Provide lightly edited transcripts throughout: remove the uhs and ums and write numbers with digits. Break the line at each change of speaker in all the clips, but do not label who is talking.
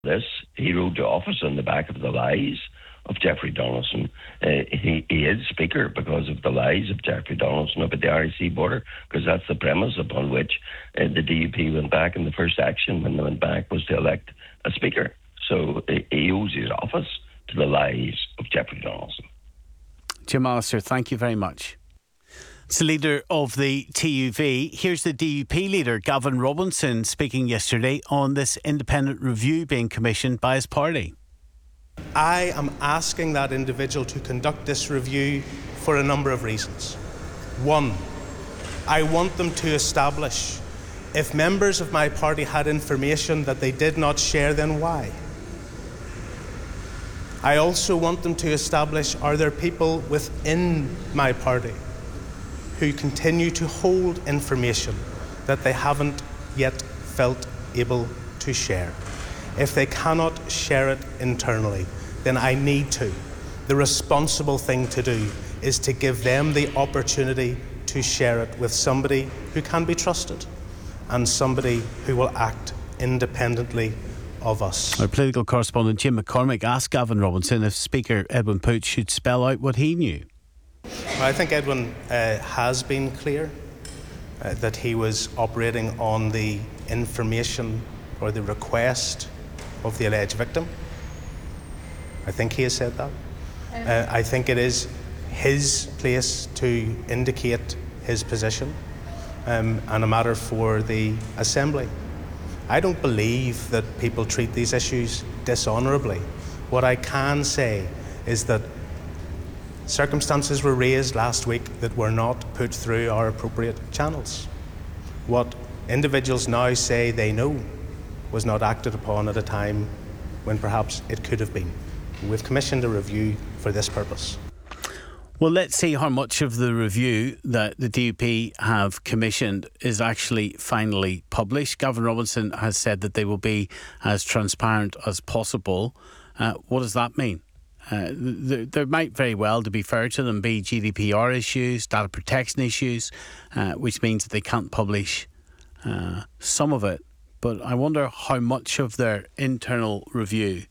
this. He rode to office on the back of the lies of Jeffrey Donaldson. He is Speaker because of the lies of Jeffrey Donaldson up at the REC border, because that's the premise upon which the DUP went back, and the first action when they went back was to elect a Speaker. So he owes his office to the lies of Jeffrey Donaldson.
Jim Allister, thank you very much. It's the leader of the TUV. Here's the DUP leader, Gavin Robinson, speaking yesterday on this independent review being commissioned by his party.
I am asking that individual to conduct this review for a number of reasons. One, I want them to establish if members of my party had information that they did not share, then why? I also want them to establish, are there people within my party who continue to hold information that they haven't yet felt able to share? If they cannot share it internally, then I need to. The responsible thing to do is to give them the opportunity to share it with somebody who can be trusted and somebody who will act independently of us.
Our political correspondent Jim McCormick asked Gavin Robinson if Speaker Edwin Poots should spell out what he knew.
Well, I think Edwin has been clear that he was operating on the information or the request of the alleged victim. I think he has said that. I think it is his place to indicate his position and a matter for the Assembly. I don't believe that people treat these issues dishonourably. What I can say is that circumstances were raised last week that were not put through our appropriate channels. What individuals now say they know was not acted upon at a time when perhaps it could have been. We've commissioned a review for this purpose.
Well, let's see how much of the review that the DUP have commissioned is actually finally published. Gavin Robinson has said that they will be as transparent as possible. What does that mean? There might very well, to be fair to them, be GDPR issues, data protection issues, which means that they can't publish some of it. But I wonder how much of their internal review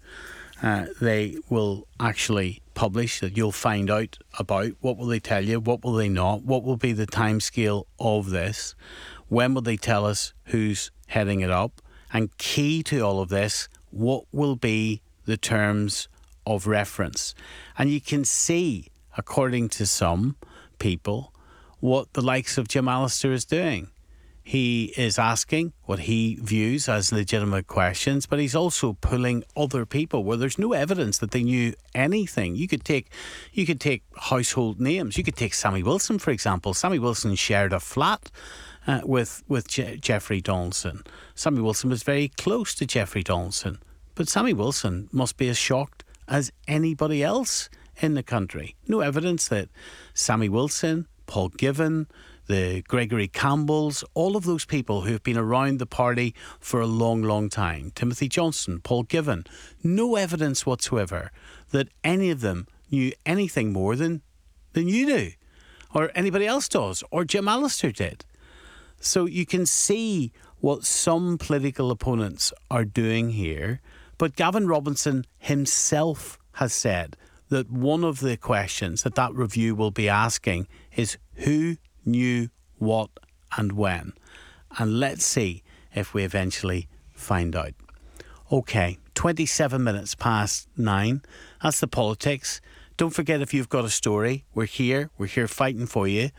they will actually publish, that you'll find out about. What will they tell you? What will they not? What will be the timescale of this? When will they tell us who's heading it up? And key to all of this, what will be the terms of reference? And you can see, according to some people, what the likes of Jim Allister is doing. He is asking what he views as legitimate questions, but he's also pulling other people where there's no evidence that they knew anything. You could take household names. You could take Sammy Wilson, for example. Sammy Wilson shared a flat with Jeffrey Donaldson. Sammy Wilson was very close to Jeffrey Donaldson, but Sammy Wilson must be as shocked as anybody else in the country. No evidence that Sammy Wilson, Paul Givan, the Gregory Campbells, all of those people who have been around the party for a long, long time, Timothy Johnson, Paul Givan, no evidence whatsoever that any of them knew anything more than you do, or anybody else does, or Jim Allister did. So you can see what some political opponents are doing here, but Gavin Robinson himself has said that one of the questions that review will be asking is who knew what and when. And let's see if we eventually find out. OK, 27 minutes past 9. That's the politics. Don't forget, if you've got a story, we're here fighting for you.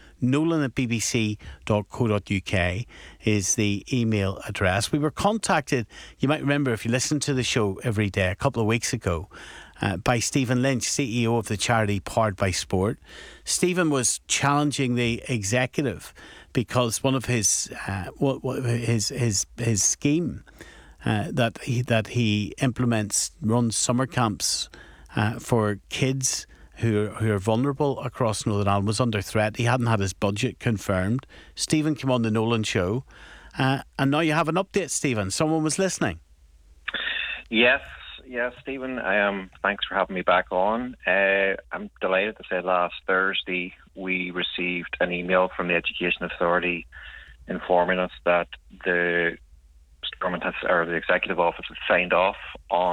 nolan@bbc.co.uk is the email address. We were contacted, you might remember if you listen to the show every day, a couple of weeks ago, by Stephen Lynch, CEO of the charity Powered by Sport. Stephen was challenging the executive because one of his scheme that he implements, runs summer camps for kids who are vulnerable across Northern Ireland, was under threat. He hadn't had his budget confirmed. Stephen came on the Nolan Show, and now you have an update, Stephen. Someone was listening.
Yes, Stephen. Thanks for having me back on. I'm delighted to say last Thursday we received an email from the Education Authority informing us that the government has, or the Executive Office has signed off on